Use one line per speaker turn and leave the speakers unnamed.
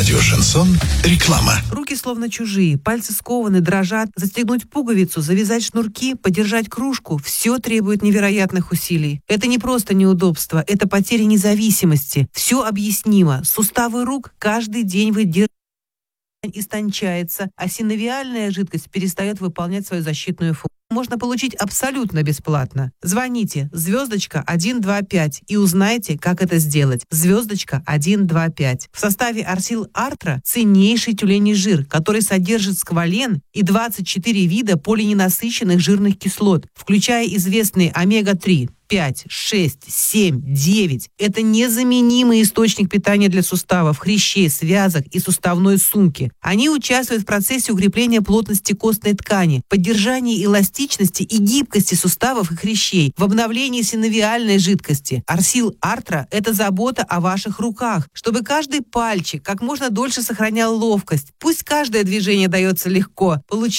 Радио Шансон. Реклама.
Руки словно чужие, пальцы скованы, дрожат. Застегнуть пуговицу, завязать шнурки, подержать кружку – все требует невероятных усилий. Это не просто неудобство, это потеря независимости. Все объяснимо. Суставы рук каждый день выдерживают, истончается, а синовиальная жидкость перестает выполнять свою защитную функцию. Можно получить абсолютно бесплатно. Звоните *125 и узнайте, как это сделать. *125. В составе Арсил Артра ценнейший тюленей жир, который содержит сквален и 24 вида полиненасыщенных жирных кислот, включая известные омега-3. 5, 6, 7, 9. Это незаменимый источник питания для суставов, хрящей, связок и суставной сумки. Они участвуют в процессе укрепления плотности костной ткани, поддержании эластичности и гибкости суставов и хрящей, в обновлении синовиальной жидкости. Арсил Артра – это забота о ваших руках, чтобы каждый пальчик как можно дольше сохранял ловкость. Пусть каждое движение дается легко.